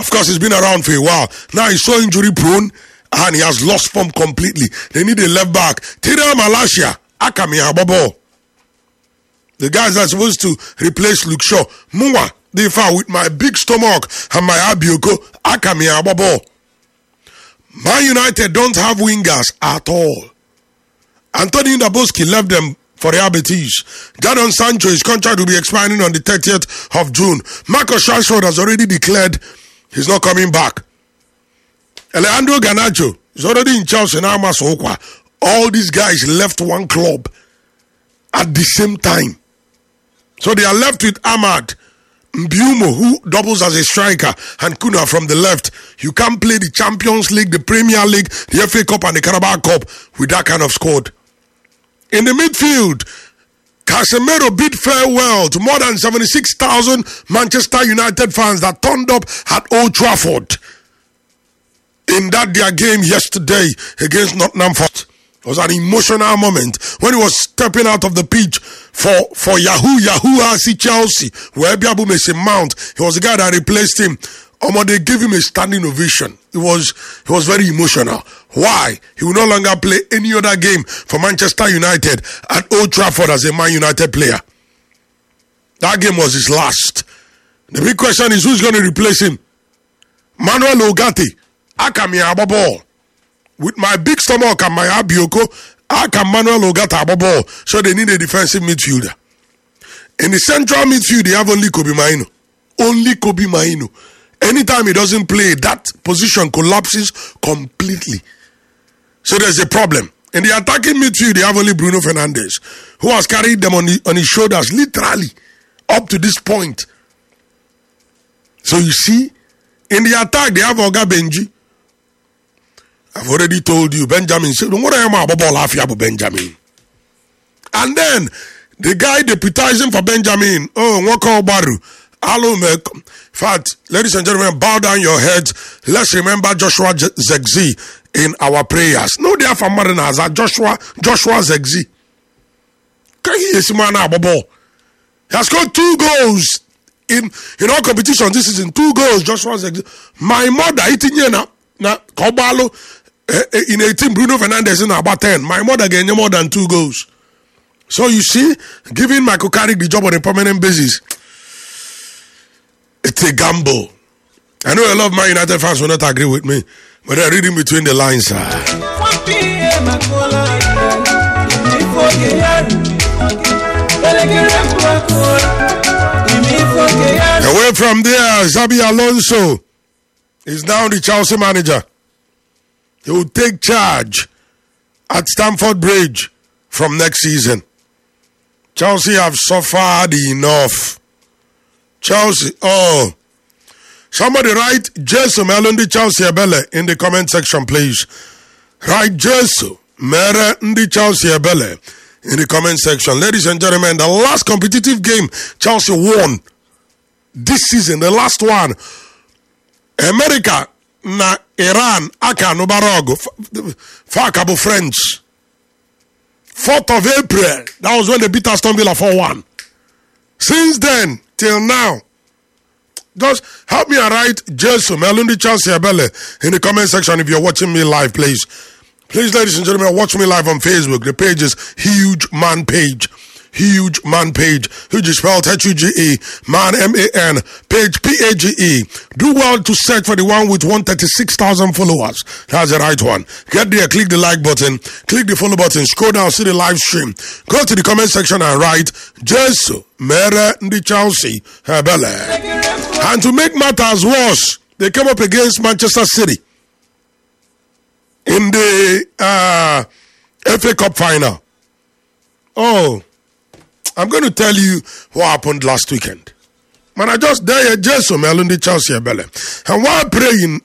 Of course, he's been around for a while. Now he's so injury prone and he has lost form completely. They need a left back. Tira Malaysia, Akami Abobo. The guys are supposed to replace Luke Shaw. Mwa, they found with my big stomach and my abioko, Akami Abobo. Man United don't have wingers at all. Anthony Naboski left them for Real Betis. Jadon Sancho, his contract will be expiring on the 30th of June. Marcus Rashford has already declared he's not coming back. Alejandro Garnacho is already in Chelsea now. All these guys left one club at the same time. So they are left with Ahmad Mbumo, who doubles as a striker, and Kuna from the left. You can't play the Champions League, the Premier League, the FA Cup and the Carabao Cup with that kind of squad. In the midfield, Casemiro bid farewell to more than 76,000 Manchester United fans that turned up at Old Trafford in that their game yesterday against Nottingham Forest. It was an emotional moment when he was stepping out of the pitch for Yahoo Chelsea, where Biabu Messi Mount. He was the guy that replaced him. They gave him a standing ovation. It was very emotional. Why? He will no longer play any other game for Manchester United at Old Trafford as a Man United player. That game was his last. The big question is, who's going to replace him? Manuel Ugarte, Akami Abobo. With my big stomach and my abioko, Akam Manuel Ugarte Abobo. So they need a defensive midfielder. In the central midfield, they have only Kobe Maino. Only Kobe Maino. Anytime he doesn't play, that position collapses completely. So there's a problem. In the attacking midfield, they have only Bruno Fernandes, who has carried them on his shoulders, literally, up to this point. So you see, in the attack, they have Oga Benji. I've already told you, Benjamin said, don't worry about Benjamin. And then, the guy deputizing for Benjamin, Nwoko Baru. In fact, ladies and gentlemen, bow down your heads. Let's remember Joshua Zexi in our prayers. No, they are from Mariners. Joshua Zexi. He has scored 2 goals in all competitions this season. 2 goals, Joshua Zexi. My mother, na Kobalo in 18, Bruno Fernandes in about 10. My mother getting more than 2 goals. So you see, giving Michael Carrick the job on a permanent basis, it's a gamble. I know a lot of Man United fans will not agree with me, but they're reading between the lines. Away from there, Xabi Alonso is now the Chelsea manager. He will take charge at Stamford Bridge from next season. Chelsea have suffered enough. Chelsea, somebody write Jesu Melundi Chelsea Ebele in the comment section, please. Write Jesu Melundi Chelsea Ebele in the comment section. Ladies and gentlemen, the last competitive game Chelsea won this season, the last one, America na Iran aka no barago Fakabo French. 4th of April, that was when they beat Aston Villa 4-1. Since then till now, just help me write Jesu Melundi Chelsea Ebele in the comment section if you're watching me live, please. Please, ladies and gentlemen, watch me live on Facebook. The page is Huge Man Page. Huge Man Page. Huge is spelled H-U-G-E. Man, M-A-N. Page, P-A-G-E. Do well to search for the one with 136,000 followers. That's the right one. Get there, click the like button, click the follow button, scroll down, see the live stream. Go to the comment section and write Jesu Mere Ndi Chelsea Ebele. And to make matters worse, they came up against Manchester City in the FA Cup final. I'm going to tell you what happened last weekend. Man, I just there Jesu Melundi Chelsea Ebele. And while praying,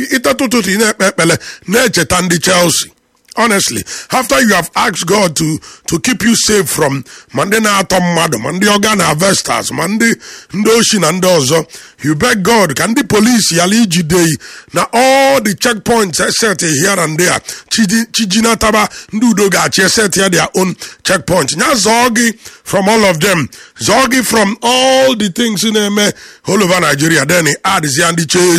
Chelsea. Honestly, after you have asked God to keep you safe from Mande na atom madam, Mande organ harvesters, Mande ndoshin and dozo, you beg God, can the police yaliji day na all the checkpoints set here and there, Chijina Taba, Ndudoga, set here their own checkpoints. Now Zogi from all of them, Zogi from all the things in all over Nigeria, then he add Zandi Chase.